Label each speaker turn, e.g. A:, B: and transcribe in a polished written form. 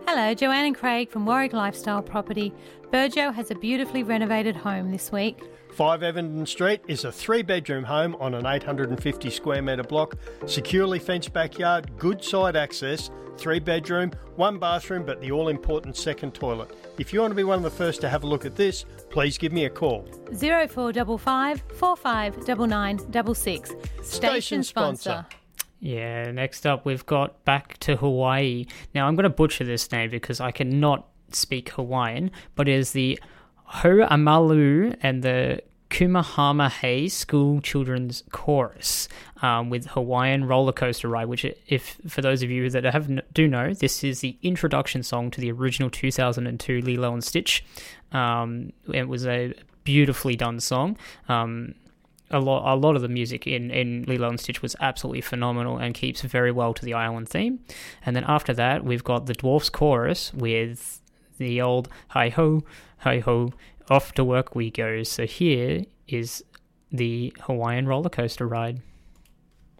A: Hello, Joanne and Craig from Warwick Lifestyle Property. Burjo has a beautifully renovated home this week.
B: 5 Evenden Street is a 3-bedroom home on an 850 square metre block, securely fenced backyard, good side access, 3-bedroom, 1 bathroom, but the all-important second toilet. If you want to be one of the first to have a look at this, please give me a call.
A: 0455 459966. Station sponsor.
C: Yeah, next up we've got Back to Hawaii. Now I'm going to butcher this name because I cannot speak Hawaiian, but it is the Ho'amalu and the Kumahama Hei School Children's Chorus with Hawaiian Roller Coaster Ride, which, if for those of you that do know, this is the introduction song to the original 2002 Lilo and Stitch. It was a beautifully done song. A lot of the music in Lilo and Stitch was absolutely phenomenal and keeps very well to the island theme. And then after that, we've got the Dwarfs Chorus with the old hi-ho, hi-ho, off to work we go. So here is the Hawaiian Roller Coaster Ride.